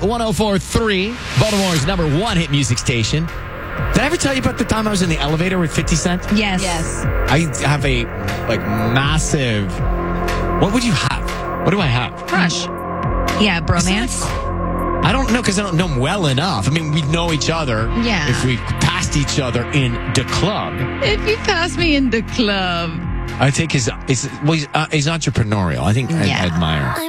104.3, Baltimore's number one hit music station. Did I ever tell you about the time I was in the elevator with 50 Cent? Yes. I have a, massive... What would you have? What do I have? Crush. Yeah, bromance. I don't know, because I don't know him well enough. I mean, we'd know each other if we passed each other in the club. If you pass me in the club. I think he's entrepreneurial. I think I admire.